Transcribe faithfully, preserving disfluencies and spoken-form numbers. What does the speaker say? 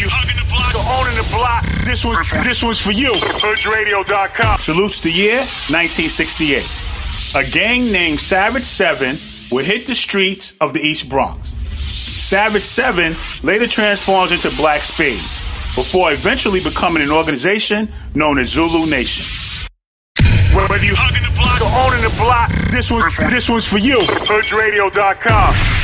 you hugging the block or owning the block, this one, this one's for you. Hood Radio dot com. Salutes the year nineteen sixty-eight. A gang named Savage Seven would hit the streets of the East Bronx. Savage Seven later transforms into Black Spades, before eventually becoming an organization known as Zulu Nation. Whether you hugging the block or owning the block, this one, this one's for you. Hood Radio dot com.